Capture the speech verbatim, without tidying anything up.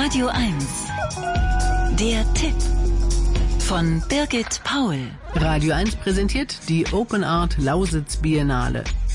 Radio eins. Der Tipp von Birgit Paul. Radio eins präsentiert die Open Art Lausitz Biennale.